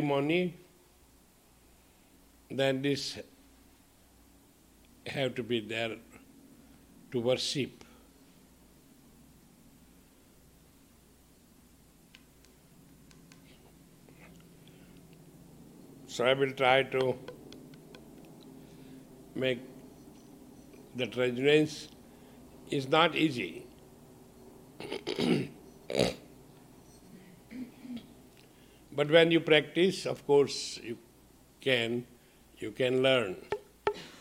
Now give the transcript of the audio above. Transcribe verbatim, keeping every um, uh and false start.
ceremony, then this have to be there to worship. So I will try to make that resonance is not easy. But when you practice, of course, you can, you can learn.